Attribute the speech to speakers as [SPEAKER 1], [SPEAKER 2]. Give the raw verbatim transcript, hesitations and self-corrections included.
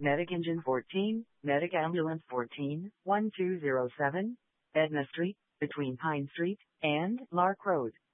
[SPEAKER 1] Medic Engine fourteen, Medic Ambulance fourteen, one two zero seven, Edna Street, between Pine Street and Lark Road.